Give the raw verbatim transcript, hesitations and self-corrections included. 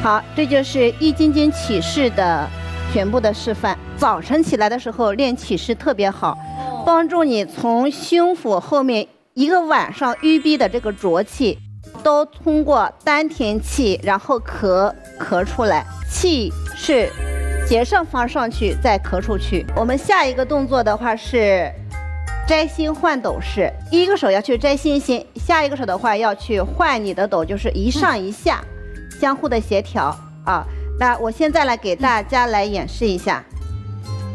好，这就是易筋经起势的全部的示范。早晨起来的时候练起势特别好，帮助你从胸腹后面一个晚上淤逼的这个浊气，都通过丹田气，然后咳咳出来，气是斜上方上去，再咳出去。我们下一个动作的话是摘星换斗式，一个手要去摘星星，下一个手的话要去换你的斗，就是一上一下，相互的协调啊。那我现在来给大家来演示一下。